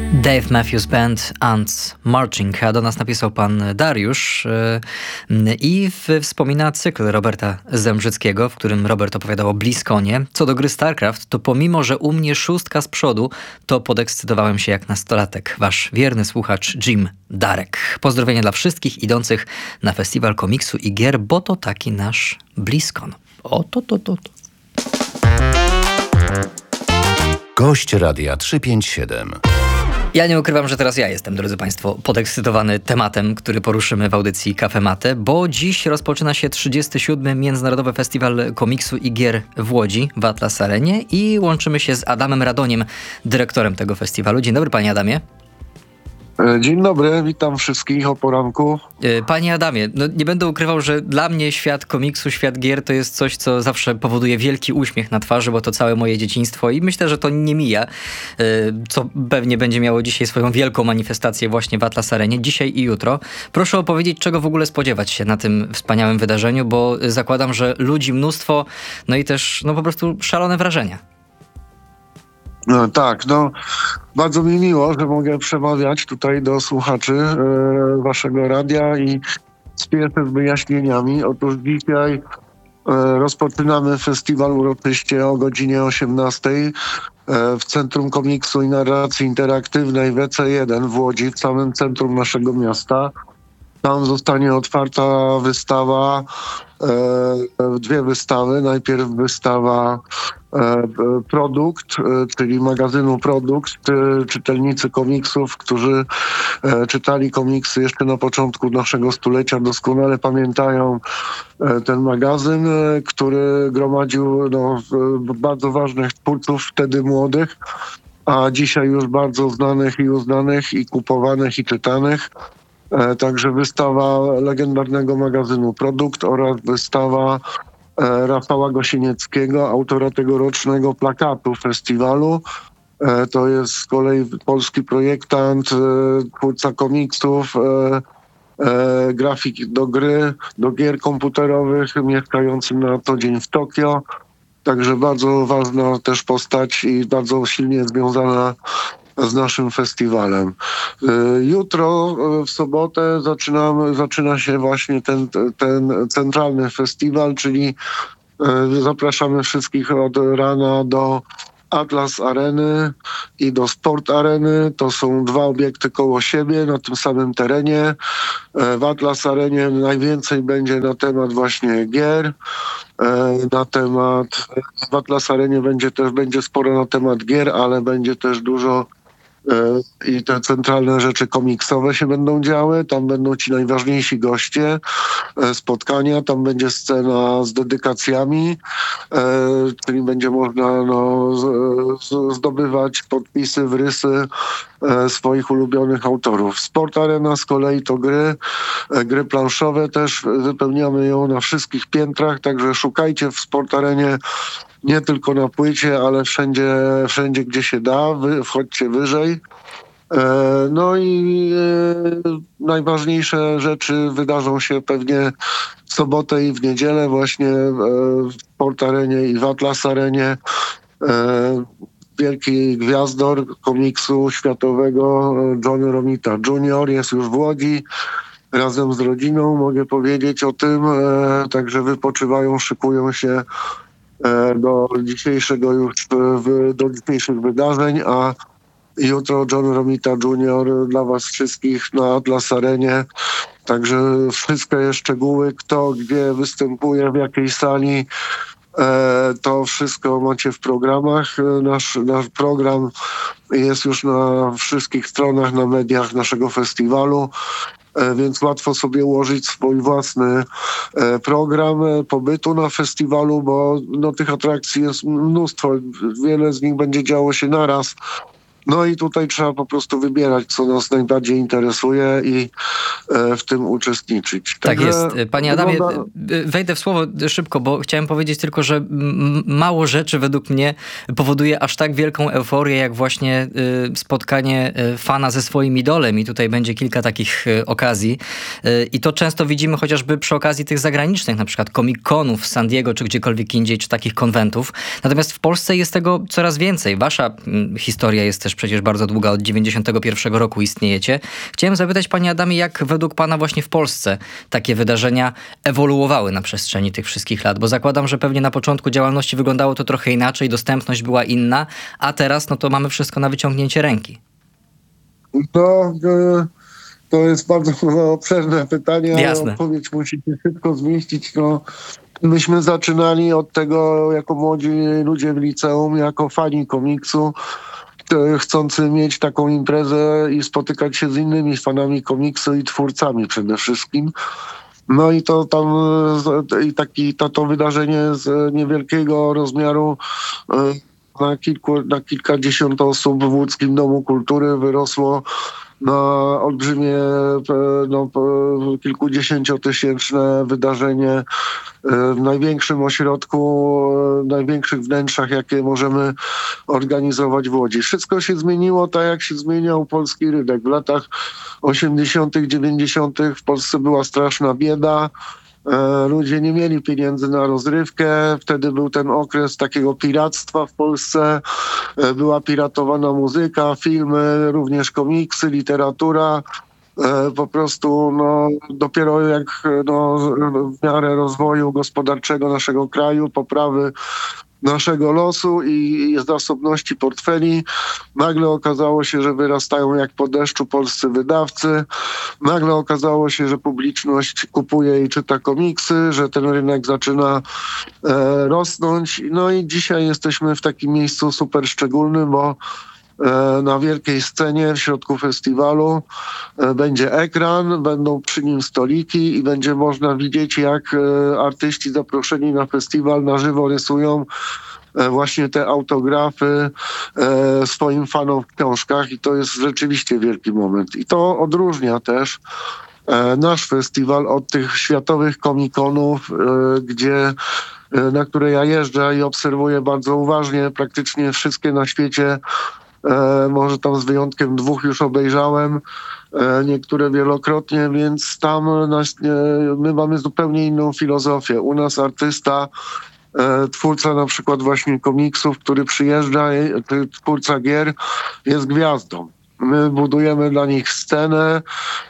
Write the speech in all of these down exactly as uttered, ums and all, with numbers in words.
Dave Matthews Band Ants Marching, a do nas napisał pan Dariusz yy, i w, wspomina cykl Roberta Zembrzyckiego, w którym Robert opowiadał o Bliskonie. Co do gry StarCraft, to pomimo, że u mnie szóstka z przodu, to podekscytowałem się jak nastolatek. Wasz wierny słuchacz Jim Darek. Pozdrowienia dla wszystkich idących na festiwal komiksu i gier, bo to taki nasz Bliskon. O to, to, to, to. Gość Radia trzysta pięćdziesiąt siedem. Ja nie ukrywam, że teraz ja jestem, drodzy Państwo, podekscytowany tematem, który poruszymy w audycji Cafe Mate, bo dziś rozpoczyna się trzydziesty siódmy Międzynarodowy Festiwal Komiksu i Gier w Łodzi, w Atlas Arenie, i łączymy się z Adamem Radoniem, dyrektorem tego festiwalu. Dzień dobry, panie Adamie. Dzień dobry, witam wszystkich o poranku. Panie Adamie, no nie będę ukrywał, że dla mnie świat komiksu, świat gier to jest coś, co zawsze powoduje wielki uśmiech na twarzy, bo to całe moje dzieciństwo i myślę, że to nie mija, co pewnie będzie miało dzisiaj swoją wielką manifestację właśnie w Atlas Arenie, dzisiaj i jutro. Proszę opowiedzieć, czego w ogóle spodziewać się na tym wspaniałym wydarzeniu, bo zakładam, że ludzi mnóstwo, no i też no po prostu szalone wrażenia. No, tak, no bardzo mi miło, że mogę przemawiać tutaj do słuchaczy e, waszego radia i spieszę z wyjaśnieniami. Otóż dzisiaj e, rozpoczynamy festiwal uroczyście o godzinie osiemnastej e, w Centrum Komiksu i Narracji Interaktywnej W C jeden w Łodzi, w samym centrum naszego miasta. Tam zostanie otwarta wystawa, e, dwie wystawy. Najpierw wystawa e, Produkt, e, czyli magazynu Produkt. E, czytelnicy komiksów, którzy e, czytali komiksy jeszcze na początku naszego stulecia, doskonale pamiętają e, ten magazyn, e, który gromadził no, e, bardzo ważnych twórców, wtedy młodych, a dzisiaj już bardzo znanych i uznanych i kupowanych i czytanych. E, także wystawa legendarnego magazynu Produkt oraz wystawa e, Rafała Gosienieckiego, autora tegorocznego plakatu festiwalu. E, to jest z kolei polski projektant, e, twórca komiksów, e, e, grafik do gry, do gier komputerowych, mieszkający na co dzień w Tokio. Także bardzo ważna też postać i bardzo silnie związana z naszym festiwalem. Jutro, w sobotę, zaczynamy, zaczyna się właśnie ten, ten centralny festiwal, czyli zapraszamy wszystkich od rana do Atlas Areny i do Sport Areny. To są dwa obiekty koło siebie na tym samym terenie. W Atlas Arenie najwięcej będzie na temat właśnie gier. Na temat, w Atlas Arenie będzie też będzie sporo na temat gier, ale będzie też dużo i te centralne rzeczy komiksowe się będą działy. Tam będą ci najważniejsi goście, spotkania, tam będzie scena z dedykacjami, czyli będzie można no, zdobywać podpisy, wrysy swoich ulubionych autorów. Sport Arena z kolei to gry, gry planszowe też, wypełniamy ją na wszystkich piętrach, także szukajcie w Sport Arenie nie tylko na płycie, ale wszędzie, wszędzie gdzie się da, wy, wchodźcie wyżej. E, no i e, najważniejsze rzeczy wydarzą się pewnie w sobotę i w niedzielę właśnie e, w Sport Arenie i w Atlas Arenie. E, wielki gwiazdor komiksu światowego John Romita junior jest już w Łodzi. Razem z rodziną mogę powiedzieć o tym. E, także wypoczywają, szykują się do dzisiejszego już, do dzisiejszych wydarzeń, a jutro John Romita junior dla was wszystkich na Atlas Arenie. Także wszystkie szczegóły, kto gdzie występuje, w jakiej sali, to wszystko macie w programach. Nasz, nasz program jest już na wszystkich stronach, na mediach naszego festiwalu. Więc łatwo sobie ułożyć swój własny program pobytu na festiwalu, bo no, tych atrakcji jest mnóstwo. Wiele z nich będzie działo się naraz. No i tutaj trzeba po prostu wybierać, co nas najbardziej interesuje i e, w tym uczestniczyć. Tak Także jest. Panie Adamie, wygląda... wejdę w słowo szybko, bo chciałem powiedzieć tylko, że m- mało rzeczy według mnie powoduje aż tak wielką euforię, jak właśnie y, spotkanie y, fana ze swoim idolem i tutaj będzie kilka takich y, okazji. Y, I to często widzimy chociażby przy okazji tych zagranicznych, na przykład Comic-Conów w San Diego, czy gdziekolwiek indziej, czy takich konwentów. Natomiast w Polsce jest tego coraz więcej. Wasza y, historia jest też przecież bardzo długa, od dziewięćdziesiątego pierwszego roku istniejecie. Chciałem zapytać, panie Adamie, jak według pana właśnie w Polsce takie wydarzenia ewoluowały na przestrzeni tych wszystkich lat? Bo zakładam, że pewnie na początku działalności wyglądało to trochę inaczej, dostępność była inna, a teraz no to mamy wszystko na wyciągnięcie ręki. To, to jest bardzo no, obszerne pytanie, ale Jasne. odpowiedź musi się szybko zmieścić. No, myśmy zaczynali od tego jako młodzi ludzie w liceum, jako fani komiksu, chcący mieć taką imprezę i spotykać się z innymi fanami komiksu i twórcami przede wszystkim. No i to tam i taki, to, to wydarzenie z niewielkiego rozmiaru na, kilku, na kilkadziesiąt osób w Łódzkim Domu Kultury wyrosło na olbrzymie, no, kilkudziesięciotysięczne wydarzenie w największym ośrodku, w największych wnętrzach, jakie możemy organizować w Łodzi. Wszystko się zmieniło tak, jak się zmieniał polski rynek. W latach osiemdziesiątych, dziewięćdziesiątych w Polsce była straszna bieda. Ludzie nie mieli pieniędzy na rozrywkę. Wtedy był ten okres takiego piractwa w Polsce. Była piratowana muzyka, filmy, również komiksy, literatura. Po prostu no, dopiero jak no, w miarę rozwoju gospodarczego naszego kraju, poprawy naszego losu i zasobności portfeli, nagle okazało się, że wyrastają jak po deszczu polscy wydawcy. Nagle okazało się, że publiczność kupuje i czyta komiksy, że ten rynek zaczyna e, rosnąć. No i dzisiaj jesteśmy w takim miejscu super szczególnym, bo na wielkiej scenie w środku festiwalu będzie ekran, będą przy nim stoliki i będzie można widzieć, jak artyści zaproszeni na festiwal na żywo rysują właśnie te autografy swoim fanom w książkach i to jest rzeczywiście wielki moment. I to odróżnia też nasz festiwal od tych światowych komikonów, gdzie na które ja jeżdżę i obserwuję bardzo uważnie, praktycznie wszystkie na świecie. E, może tam z wyjątkiem dwóch już obejrzałem, e, niektóre wielokrotnie, więc tam nas, e, my mamy zupełnie inną filozofię. U nas artysta, e, twórca na przykład właśnie komiksów, który przyjeżdża, e, twórca gier jest gwiazdą. My budujemy dla nich scenę,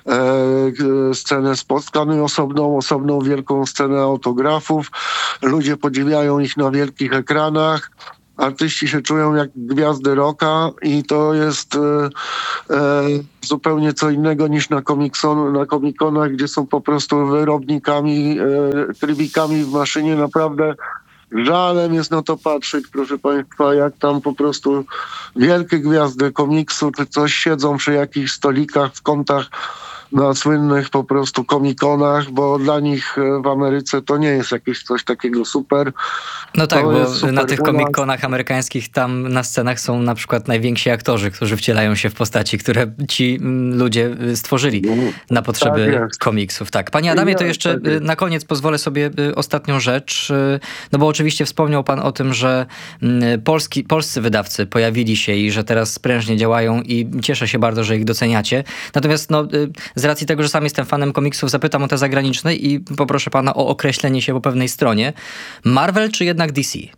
e, scenę spotkań osobną, osobną wielką scenę autografów. Ludzie podziwiają ich na wielkich ekranach. Artyści się czują jak gwiazdy rocka i to jest e, e, zupełnie co innego niż na, komikson, na komikonach, gdzie są po prostu wyrobnikami, e, trybikami w maszynie. Naprawdę żalem jest na to patrzeć, proszę państwa, jak tam po prostu wielkie gwiazdy komiksu czy coś siedzą przy jakichś stolikach w kątach na słynnych po prostu komikonach, bo dla nich w Ameryce to nie jest jakieś coś takiego super. No tak, To bo super. na tych komikonach amerykańskich tam na scenach są na przykład najwięksi aktorzy, którzy wcielają się w postaci, które ci ludzie stworzyli na potrzeby tak komiksów. Tak. Panie Adamie, to jeszcze tak na koniec pozwolę sobie ostatnią rzecz, no bo oczywiście wspomniał pan o tym, że polski, polscy wydawcy pojawili się i że teraz sprężnie działają i cieszę się bardzo, że ich doceniacie. Natomiast no, z racji tego, że sam jestem fanem komiksów, zapytam o te zagraniczne i poproszę pana o określenie się po pewnej stronie. Marvel czy jednak D C?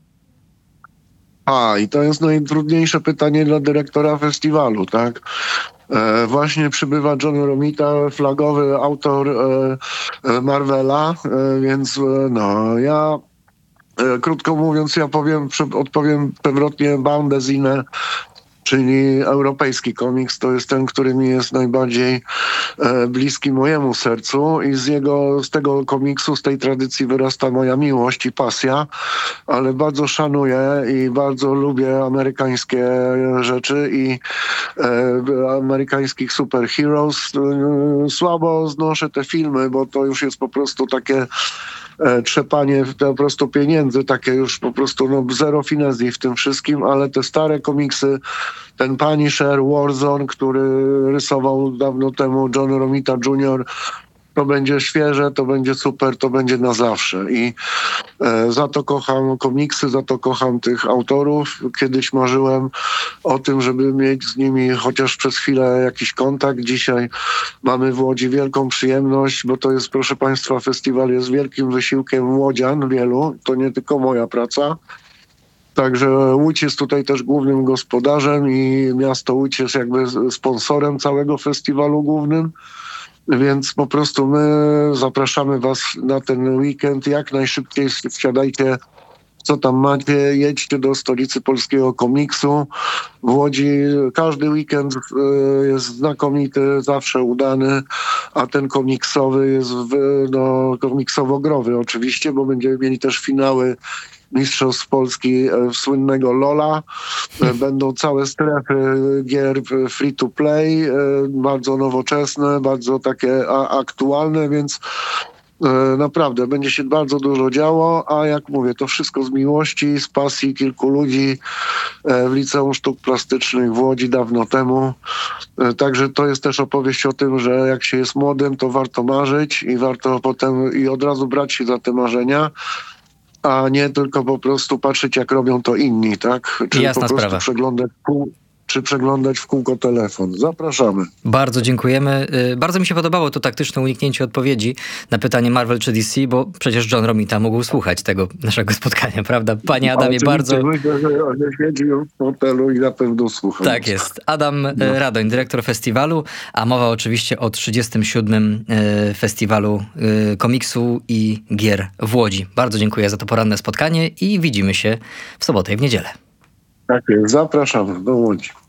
A, i to jest najtrudniejsze pytanie dla dyrektora festiwalu, tak? E, właśnie przybywa John Romita, flagowy autor e, Marvela, e, więc e, no, ja e, krótko mówiąc, ja powiem, odpowiem przewrotnie Boundesine, czyli europejski komiks, to jest ten, który mi jest najbardziej e, bliski mojemu sercu i z jego, z tego komiksu, z tej tradycji wyrasta moja miłość i pasja, ale bardzo szanuję i bardzo lubię amerykańskie rzeczy i e, amerykańskich superheroes. E, słabo znoszę te filmy, bo to już jest po prostu takie trzepanie po prostu pieniędzy, takie już po prostu no, zero finezji w tym wszystkim, ale te stare komiksy, ten Punisher, Warzone, który rysował dawno temu John Romita junior, to będzie świeże, to będzie super, to będzie na zawsze. I e, za to kocham komiksy, za to kocham tych autorów. Kiedyś marzyłem o tym, żeby mieć z nimi chociaż przez chwilę jakiś kontakt. Dzisiaj mamy w Łodzi wielką przyjemność, bo to jest, proszę państwa, festiwal jest wielkim wysiłkiem łodzian wielu. To nie tylko moja praca. Także Łódź jest tutaj też głównym gospodarzem i miasto Łódź jest jakby sponsorem całego festiwalu głównym. Więc po prostu my zapraszamy was na ten weekend. Jak najszybciej wsiadajcie, co tam macie, jedźcie do stolicy polskiego komiksu. W Łodzi każdy weekend jest znakomity, zawsze udany, a ten komiksowy jest w, no, komiksowo-growy oczywiście, bo będziemy mieli też finały Mistrzostw Polski słynnego Lola. Będą całe strefy gier free to play, bardzo nowoczesne, bardzo takie aktualne, więc naprawdę będzie się bardzo dużo działo, a jak mówię, to wszystko z miłości, z pasji kilku ludzi w Liceum Sztuk Plastycznych w Łodzi dawno temu. Także to jest też opowieść o tym, że jak się jest młodym, to warto marzyć i warto potem i od razu brać się za te marzenia, a nie tylko po prostu patrzeć, jak robią to inni, tak? Czy Jasna po prostu sprawa. przeglądać pół, czy przeglądać w kółko telefon. Zapraszamy. Bardzo dziękujemy. Bardzo mi się podobało to taktyczne uniknięcie odpowiedzi na pytanie Marvel czy D C, bo przecież John Romita mógł słuchać tego naszego spotkania, prawda? Panie Adamie, Oczywiście bardzo... myślę, że on siedzi w hotelu i na pewno słucha. Tak jest. Adam no. Radoń, dyrektor festiwalu, a mowa oczywiście o trzydziestym siódmym Festiwalu Komiksu i Gier w Łodzi. Bardzo dziękuję za to poranne spotkanie i widzimy się w sobotę i w niedzielę. Tak jest. Zapraszamy do Łodzi.